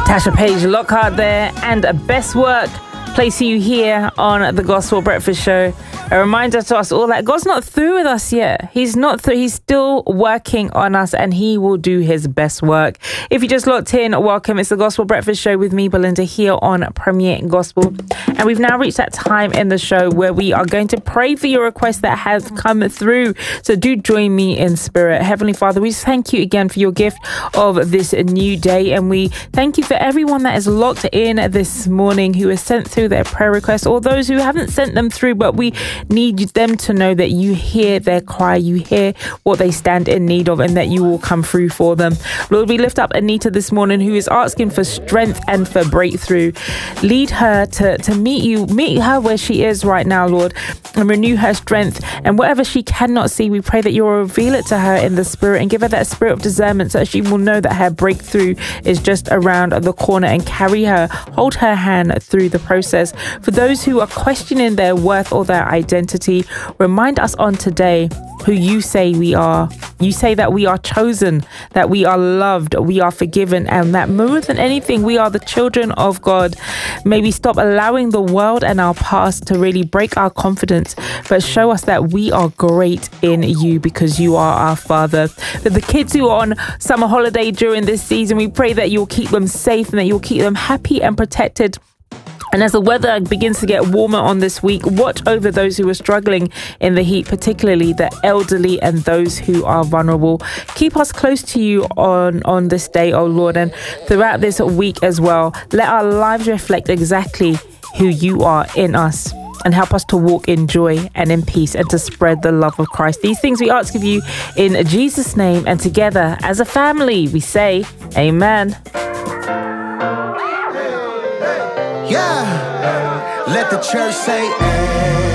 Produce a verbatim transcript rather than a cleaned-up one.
Tasha Page Lockhart there, and Best Work, placing you here on the Gospel Breakfast Show. A reminder to us all that God's not through with us yet. He's not through. He's still working on us, and he will do his best work. If you just locked in, welcome. It's the Gospel Breakfast Show with me, Belinda, here on Premier Gospel. And we've now reached that time in the show where we are going to pray for your request that has come through. So do join me in spirit. Heavenly Father, we thank you again for your gift of this new day. And we thank you for everyone that is locked in this morning who has sent through their prayer requests, or those who haven't sent them through, but we need them to know that you hear their cry, you hear what they stand in need of, and that you will come through for them. Lord, we lift up Anita this morning, who is asking for strength and for breakthrough. Lead her to, to meet you, meet her where she is right now, Lord, and renew her strength. And whatever she cannot see, we pray that you'll reveal it to her in the spirit and give her that spirit of discernment so that she will know that her breakthrough is just around the corner, and carry her, hold her hand through the process. For those who are questioning their worth or their identity, remind us on today who you say we are. You say that we are chosen, that we are loved, we are forgiven, and that more than anything, we are the children of God. May we stop allowing the world and our past to really break our confidence, but show us that we are great in you because you are our Father. For the kids who are on summer holiday during this season, we pray that you'll keep them safe and that you'll keep them happy and protected. And as the weather begins to get warmer on this week, watch over those who are struggling in the heat, particularly the elderly and those who are vulnerable. Keep us close to you on, on this day, oh Lord, and throughout this week as well. Let our lives reflect exactly who you are in us, and help us to walk in joy and in peace and to spread the love of Christ. These things we ask of you in Jesus' name, and together as a family we say, Amen. Yeah, let the church say amen.